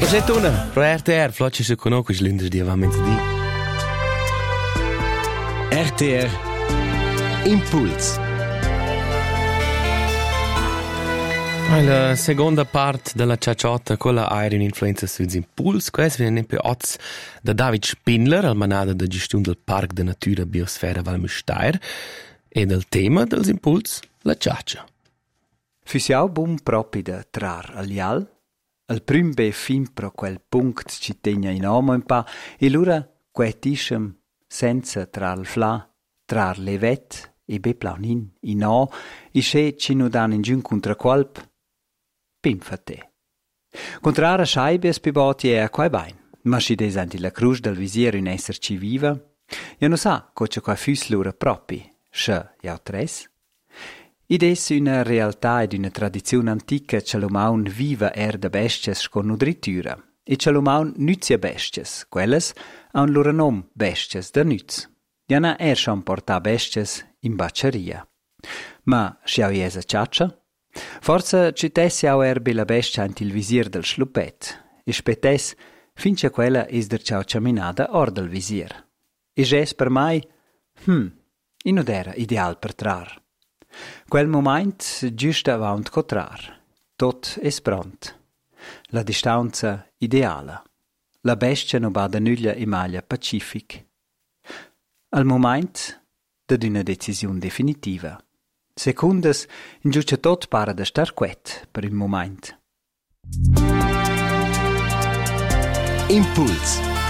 Che c'è tuna? Pro RTR, flocci se conosco, l'indus di avamenti di. RTR Impuls. La seconda parte della ciacciotta, quella ha un'influenza sugli impuls. Questo viene per oz da David Spindler, al manada da gestione del Parc de Natura Biosfera Valmüstair, e del tema dels impuls, la ciaccia. Fusiau bun propi da trar alial, al prim be fin pro quel punct ci tegna in omo un pa, e l'ura quetiscem senza trar il fla, trar levet e be plaunin in no, e se ci nu dan in giun contra qualp, pimfa te. Contrara scheibe pe boti a quai bain, ma si desanti la cruz del visier un esser ci viva, ja no sa co c'è quai fus l'ura propi, sche ja tres. Id es una realtà ed una tradizione antica che l'umaun viva da bestias con nudritura, e che l'umaun nüzia bestias, quelles han loro nom bestias da nüz. Jana schon porta bestias in bacceria. Ma schiau iesa ciaccia? Forza cites jau bella bestia ant il visier del schluppet, e spetes finché quella es der ciao caminada or del visier. E ges per mai, inodera ideal per trar. Quel moment giust avant cotrar. Tot es pront. La distanza ideala. La bestia no bada nuglia in maglia pacific. Al moment d'una decisiun definitiva. Secundas, in giuce tot para da star quet per il moment. Impuls.